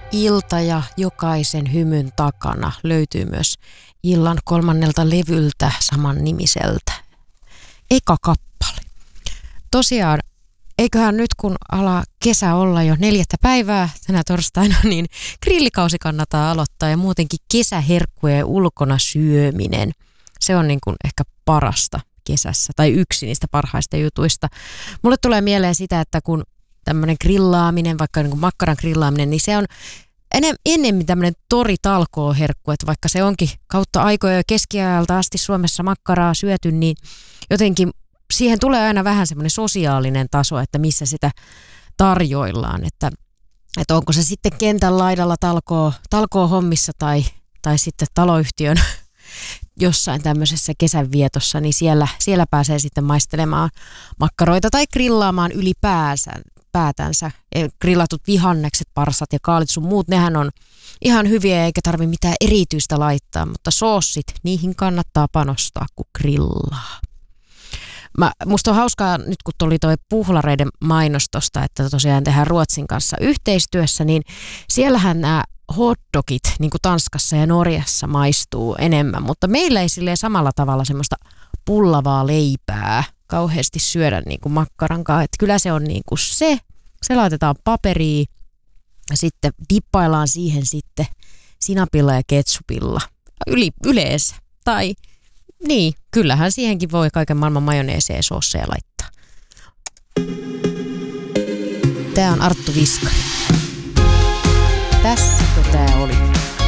ilta ja jokaisen hymyn takana löytyy myös illan 3. levyltä samannimiseltä. Eka kappale. Tosiaan, eiköhän nyt kun ala kesä olla jo 4. päivää tänä torstaina, niin grillikausi kannattaa aloittaa ja muutenkin kesäherkkujen ulkona syöminen. Se on niin kuin ehkä parasta kesässä tai yksi niistä parhaista jutuista. Mulle tulee mieleen sitä, että kun tämmöinen grillaaminen, vaikka niin kuin makkaran grillaaminen, niin se on enemmän tämmöinen toritalkooherkku, että vaikka se onkin kautta aikoja jo keskiajalta asti Suomessa makkaraa syöty, niin jotenkin siihen tulee aina vähän semmoinen sosiaalinen taso, että missä sitä tarjoillaan, että onko se sitten kentän laidalla talkoo hommissa tai sitten taloyhtiön jossain tämmöisessä kesänvietossa, niin siellä pääsee sitten maistelemaan makkaroita tai grillaamaan ylipäätänsä. Grillatut vihannekset, parsat ja kaalit sun muut, nehän on ihan hyviä eikä tarvitse mitään erityistä laittaa, mutta soossit, niihin kannattaa panostaa, kun grillaa. Musta on hauskaa nyt, kun tuli toi puhlareiden mainos tosta, että tosiaan tehdään Ruotsin kanssa yhteistyössä, niin siellähän nämä hotdogit, niin kuin Tanskassa ja Norjassa, maistuu enemmän, mutta meillä ei silleen samalla tavalla semmoista pullavaa leipää kauheasti syödä niin kuin makkarankaan, että kyllä se on niin kuin se laitetaan paperiin ja sitten dippaillaan siihen sitten sinapilla ja ketsupilla yleensä, tai niin, kyllähän siihenkin voi kaiken maailman majoneeseja ja soosseja laittaa. Tää on Arttu Viskari. Tässäkö tää oli?